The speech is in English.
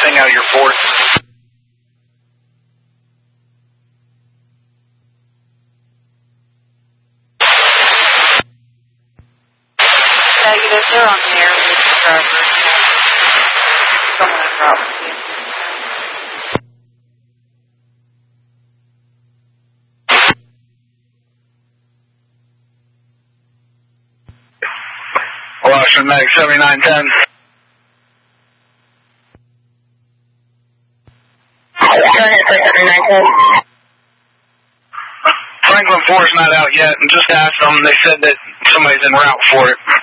thing out of your fort. Negative, they're on the air with the driver. Someone in route with you. Washington Mag 7910. Go ahead for 7910. Franklin 4's not out yet, and just asked them. They said that somebody's en route for it.